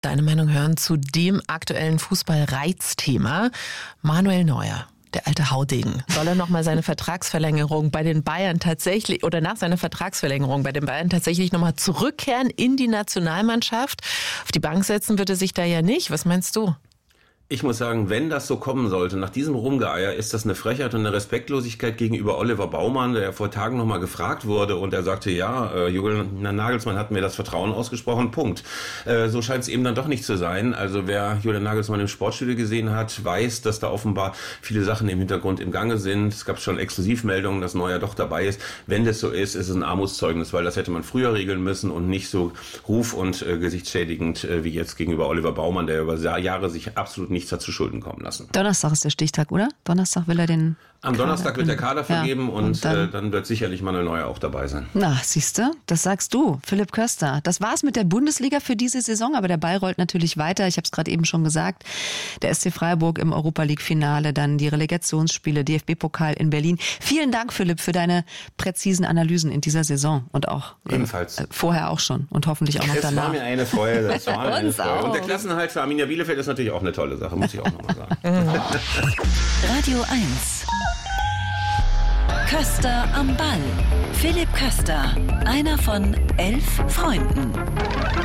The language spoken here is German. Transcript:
Deine Meinung hören zu dem aktuellen Fußball-Reizthema. Manuel Neuer, der alte Haudegen, soll er nochmal seine Vertragsverlängerung bei den Bayern tatsächlich, oder nach seiner Vertragsverlängerung bei den Bayern tatsächlich nochmal zurückkehren in die Nationalmannschaft? Auf die Bank setzen wird er sich da ja nicht. Was meinst du? Ich muss sagen, wenn das so kommen sollte, nach diesem Rumgeeier, ist das eine Frechheit und eine Respektlosigkeit gegenüber Oliver Baumann, der vor Tagen nochmal gefragt wurde und er sagte, ja, Julian Nagelsmann hat mir das Vertrauen ausgesprochen, Punkt. So scheint es eben dann doch nicht zu sein. Also wer Julian Nagelsmann im Sportstudio gesehen hat, weiß, dass da offenbar viele Sachen im Hintergrund im Gange sind. Es gab schon Exklusivmeldungen, dass Neuer doch dabei ist. Wenn das so ist, ist es ein Armutszeugnis, weil das hätte man früher regeln müssen und nicht so ruf- und gesichtsschädigend wie jetzt gegenüber Oliver Baumann, der über Jahre sich absolut nichts hat zu Schulden kommen lassen. Donnerstag ist der Stichtag, oder? Donnerstag will er den Am Donnerstag wird der Kader vergeben und dann wird sicherlich Manuel Neuer auch dabei sein. Na, siehst du, das sagst du, Philipp Köster. Das war's mit der Bundesliga für diese Saison, aber der Ball rollt natürlich weiter. Ich habe es gerade eben schon gesagt. Der SC Freiburg im Europa-League-Finale, dann die Relegationsspiele, DFB-Pokal in Berlin. Vielen Dank, Philipp, für deine präzisen Analysen in dieser Saison und auch ebenfalls vorher auch schon und hoffentlich auch noch danach. Das war mir eine Freude. Das war mir eine Freude. Auch. Und der Klassenerhalt für Arminia Bielefeld ist natürlich auch eine tolle Sache, muss ich auch nochmal sagen. Radio 1. Köster am Ball. Philipp Köster, einer von 11 Freunden.